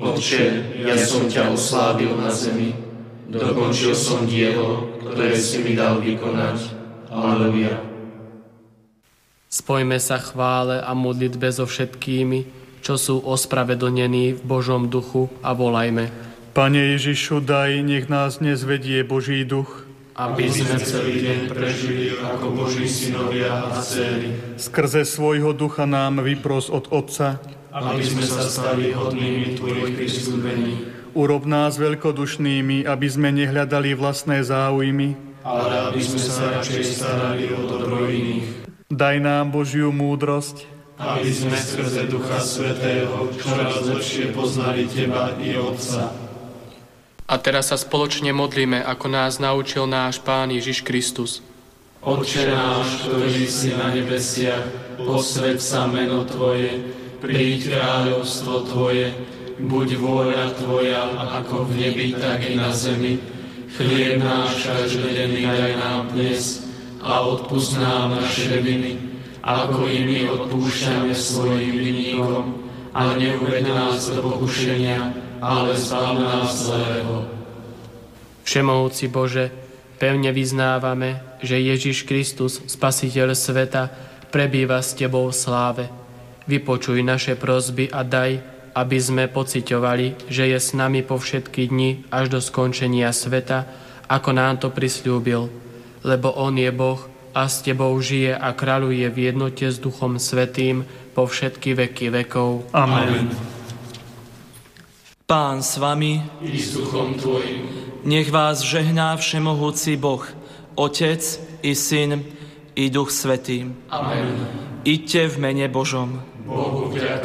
Otče, ja som ťa oslávil na zemi, dokončil som dielo, ktoré si mi dal vykonať. Aleluja. Spojme sa chvále a modlitbe so všetkými, čo sú ospravedlnení v Božom duchu, a volajme: Pane Ježišu, daj, nech nás dnes vedie Boží duch, aby sme celý deň prežili ako Boží synovia a dcéry. Skrze svojho ducha nám vypros od Otca, aby sme sa stali hodnými tvojich prisľúbení. Urob nás veľkodušnými, aby sme nehľadali vlastné záujmy, ale aby sme sa radšej starali o dobro iných. Daj nám Božiu múdrosť, aby sme skrze Ducha Svätého čoraz lepšie poznali Teba i Otca. A teraz sa spoločne modlíme, ako nás naučil náš Pán Ježiš Kristus. Otče náš, ktorý si na nebesiach, posväť sa meno Tvoje, príď kráľovstvo Tvoje, buď vôľa Tvoja, ako v nebi, tak i na zemi. Chlieb náš každodenný daj nám dnes a odpusť nám naše viny, ako i my odpúšťame svojim vinníkom. A neuveď nás do pokušenia, ale zbav nás zlého. Všemohúci Bože, pevne vyznávame, že Ježiš Kristus, Spasiteľ sveta, prebýva s Tebou v sláve. Vypočuj naše prosby a daj, aby sme pociťovali, že je s nami po všetky dni až do skončenia sveta, ako nám to prisľúbil. Lebo On je Boh a s Tebou žije a kráľuje v jednote s Duchom Svätým po všetky veky vekov. Amen. Pán s vami, I s duchom Tvojim. nech vás žehná všemohúci Boh, Otec i Syn i Duch Svätý. Amen. Iďte v mene Božom. Bohu vďaka.